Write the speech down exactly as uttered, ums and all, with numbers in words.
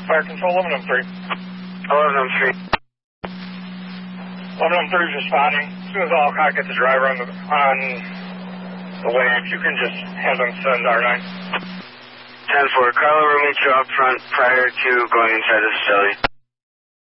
Fire control, eleven oh three. eleven oh three. eleven oh three is responding. As soon as Alcott gets the driver on the, on the way, if you can just have them send R nine. ten four, Carlo will meet you up front prior to going inside the facility.